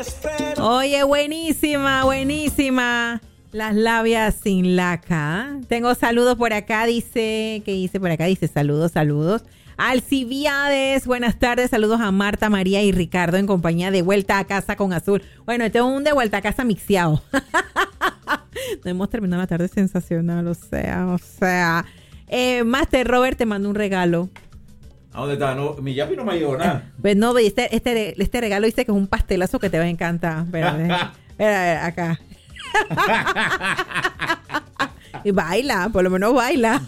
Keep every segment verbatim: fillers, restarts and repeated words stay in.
Oye, buenísima, buenísima. Las labias sin laca. Tengo saludos por acá, dice, ¿qué dice por acá? Dice saludos, saludos. Alcibiades, buenas tardes, saludos a Marta, María y Ricardo en compañía de Vuelta a Casa con Azul. Bueno, este es un de Vuelta a Casa mixeado. No hemos terminado la tarde sensacional, o sea, o sea. Eh, Master Robert te mandó un regalo. ¿A dónde está? No, mi yapi no me ha llegado nada. Pues no, este, este, este regalo dice que es un pastelazo que te va a encantar. Espera, espera, acá. Y baila, por lo menos baila.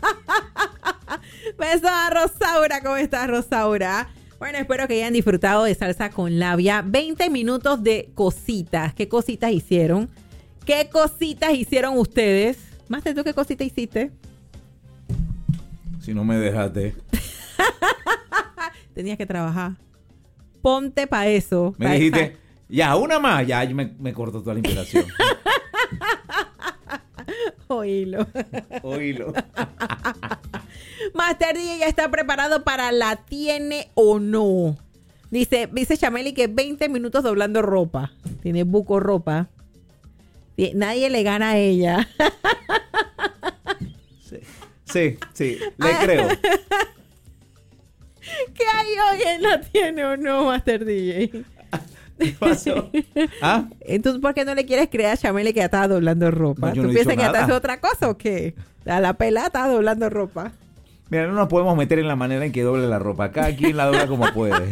Besos a Rosaura. ¿Cómo estás, Rosaura? Bueno, espero que hayan disfrutado de Salsa con Labia. veinte minutos de cositas. ¿Qué cositas hicieron? ¿Qué cositas hicieron ustedes? Master, ¿tú qué cosita hiciste? Si no me dejaste. Tenías que trabajar. Ponte para eso. Me pa dijiste, esa... ya, una más. Ya, yo me, me corto toda la inspiración. Oílo. Oílo. Master D J ya está preparado para la tiene o no. Dice, dice Chameli que veinte minutos doblando ropa. Tiene buco ropa. Nadie le gana a ella. Sí, sí, sí, le creo. ¿Qué hay hoy en la tiene o no, Master D J? ¿Qué pasó? ¿Ah? Entonces, ¿por qué no le quieres creer a Chameli que ya estaba doblando ropa? No, ¿Tú no piensas que ya nada. está haciendo otra cosa o qué? A la pelada estaba doblando ropa. Mira, no nos podemos meter en la manera en que doble la ropa. Cada quien la dobla como puede.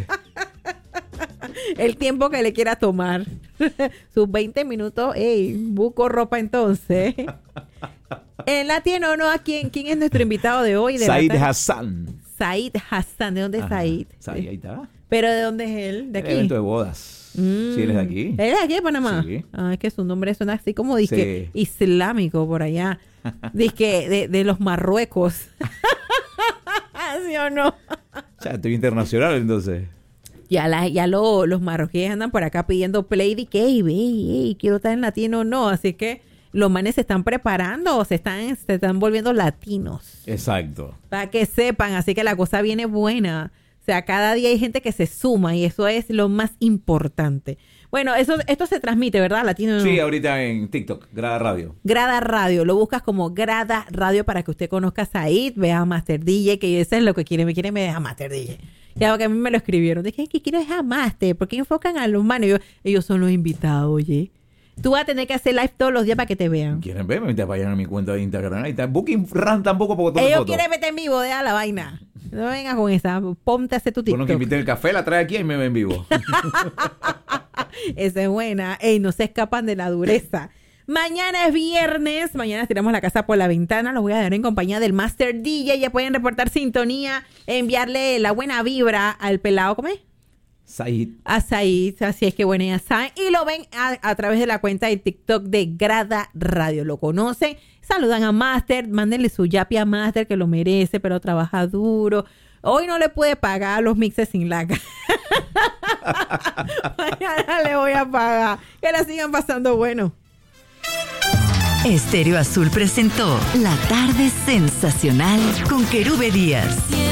El tiempo que le quiera tomar. Sus veinte minutos, ey, busco ropa entonces. En la tiene o no, ¿a quién, quién es nuestro invitado de hoy? De Said la Hassan. Said Hassan, ¿de dónde es Said? Said, ahí está. ¿Pero de dónde es él? ¿De El aquí? evento de bodas. Mm. Sí, él es de aquí. ¿Él es de aquí de Panamá? Sí. Ah, es que su nombre suena así como disque Sí. islámico por allá. Disque de, de los Marruecos. ¿Sí o no? Ya, estoy internacional entonces. Ya, la, ya lo, los marroquíes andan por acá pidiendo play de que, hey, hey, hey, quiero estar en latino o no. Así que los manes se están preparando o se están, se están volviendo latinos. Exacto. Para que sepan, así que la cosa viene buena. O sea, cada día hay gente que se suma y eso es lo más importante. Bueno, eso, esto se transmite, ¿verdad? Latino. Sí, ahorita en TikTok, Grada Radio. Grada Radio, lo buscas como Grada Radio para que usted conozca a Said, vea a Master D J, que eso es lo que quiere, me quiere me deja Master D J. Ya que a mí me lo escribieron, dije, ¿qué quiero dejar Master? ¿Por qué enfocan a los manos? Yo, ellos son los invitados, oye. Tú vas a tener que hacer live todos los días para que te vean. ¿Quieren verme? Me vayan a mi cuenta de Instagram. Ahí está. Booking Run tampoco porque todo Ellos foto. quieren verte en vivo, deja la vaina. No vengas con esa, ponte a hacer tu TikTok. Bueno, que inviten el café, la trae aquí y me ven vivo. Esa es buena. Ey, no se escapan de la dureza. Mañana es viernes. Mañana tiramos la casa por la ventana. Los voy a dar en compañía del Master D J. Ya pueden reportar sintonía, enviarle la buena vibra al pelado. ¿Cómo es? Said. A Said. Así es que bueno, ya saben. Y lo ven a, a través de la cuenta de TikTok de Grada Radio. Lo conocen. Saludan a Master. Mándenle su yapi a Master que lo merece, pero trabaja duro. Hoy no le puede pagar los mixes sin laca. Mañana le voy a pagar. Que la sigan pasando bueno. Estéreo Azul presentó La Tarde Sensacional con Querube Díaz.